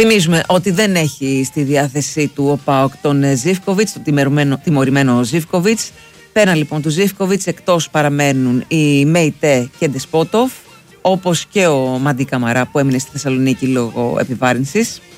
Θυμίζουμε ότι δεν έχει στη διάθεσή του ο ΠΑΟΚ τον Ζίβκοβιτς, τον τιμωρημένο Ζίβκοβιτς. Πέραν λοιπόν του Ζίβκοβιτς, εκτός παραμένουν οι Μέιτε και Ντεσπότοφ, όπως και ο Μαντί Καμαρά που έμεινε στη Θεσσαλονίκη λόγω επιβάρυνσης.